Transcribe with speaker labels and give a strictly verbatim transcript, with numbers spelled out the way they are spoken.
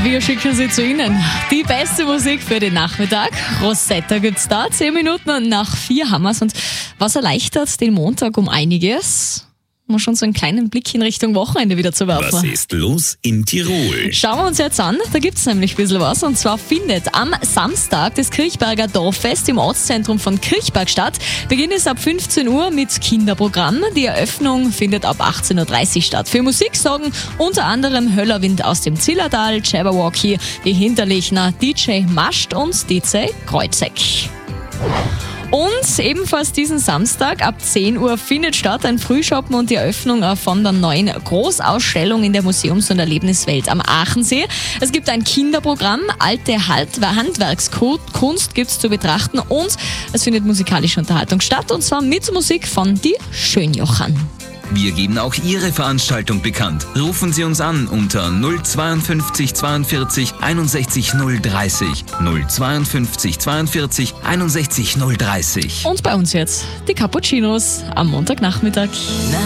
Speaker 1: Wir schicken sie zu Ihnen. Die beste Musik für den Nachmittag. Rosetta gibt's da. Zehn Minuten nach vier haben wir's. Und was erleichtert den Montag um einiges? Um schon so einen kleinen Blick in Richtung Wochenende wieder zu werfen.
Speaker 2: Was ist los in Tirol?
Speaker 1: Schauen wir uns jetzt an, da gibt's nämlich ein bisschen was. Und zwar findet am Samstag das Kirchberger Dorffest im Ortszentrum von Kirchberg statt. Beginn ist ab fünfzehn Uhr mit Kinderprogramm. Die Eröffnung findet ab achtzehn Uhr dreißig statt. Für Musik sorgen unter anderem Höllerwind aus dem Zillertal, Jabberwocky, die Hinterlechner, D J Mascht und D J Kreuzeck. Und ebenfalls diesen Samstag ab zehn Uhr findet statt ein Frühschoppen und die Eröffnung von der neuen Großausstellung in der Museums- und Erlebniswelt am Aachensee. Es gibt ein Kinderprogramm, alte Handwerkskunst gibt's zu betrachten und es findet musikalische Unterhaltung statt und zwar mit Musik von die Schönjochern.
Speaker 3: Wir geben auch Ihre Veranstaltung bekannt. Rufen Sie uns an unter null zweiundfünfzig zweiundvierzig einundsechzig null dreißig. null zweiundfünfzig zweiundvierzig einundsechzig null dreißig.
Speaker 1: Und bei uns jetzt die Cappuccinos am Montagnachmittag.